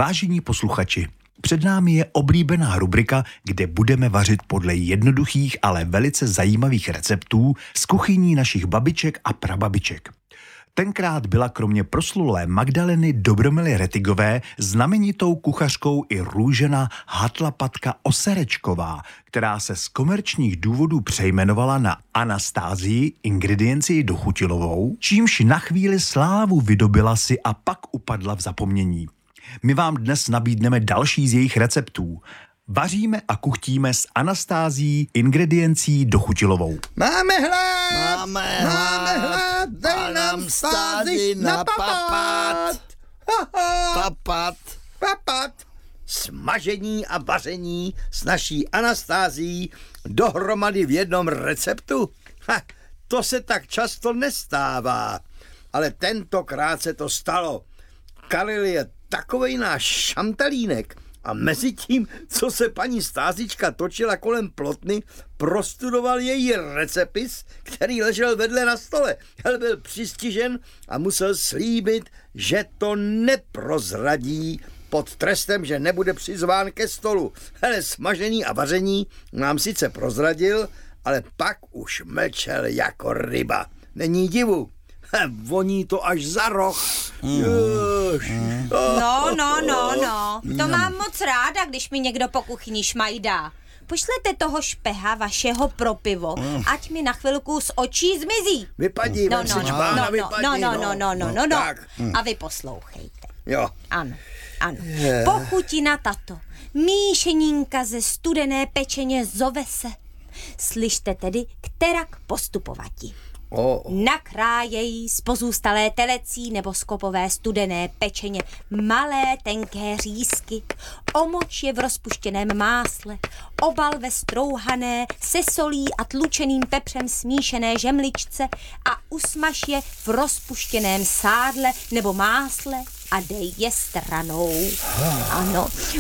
Vážení posluchači, před námi je oblíbená rubrika, kde budeme vařit podle jednoduchých, ale velice zajímavých receptů z kuchyní našich babiček a prababiček. Tenkrát byla kromě proslulé Magdaleny Dobromily Rettigové znamenitou kuchařkou i Růžena Hatlapatka Oserečková, která se z komerčních důvodů přejmenovala na Anastázii Ingrediencii Dochutilovou, čímž na chvíli slávu vydobila si a pak upadla v zapomnění. My vám dnes nabídneme další z jejich receptů. Vaříme a kuchtíme s Anastázií Ingrediencií Dochutilovou. Máme hlad, dej nám Stázi na papat. Smažení a vaření s naší Anastázií dohromady v jednom receptu? To se tak často nestává, ale tentokrát se to stalo. Karel je takovej náš šantalínek a mezi tím, co se paní Stázička točila kolem plotny, prostudoval její recepis, který ležel vedle na stole. Byl přistižen a musel slíbit, že to neprozradí pod trestem, že nebude přizván ke stolu. Smažení a vaření nám sice prozradil, ale pak už mlčel jako ryba. Není divu. Voní to až za roh. No. To mám moc ráda, když mi někdo po kuchyni šmajdá. Pošlete toho špeha vašeho pro pivo, ať mi na chvilku z očí zmizí. Vypadí, A vy poslouchejte. Jo. Ano. Pochutina tato. Míšenínka ze studené pečeně zove se. Slyšte tedy, kterak postupovati. Nakrájej z pozůstalé telecí nebo skopové studené pečeně malé tenké řízky, omoč je v rozpuštěném másle, obal ve strouhané se solí a tlučeným pepřem smíšené žemličce a usmaž je v rozpuštěném sádle nebo másle a dej je stranou. Ano,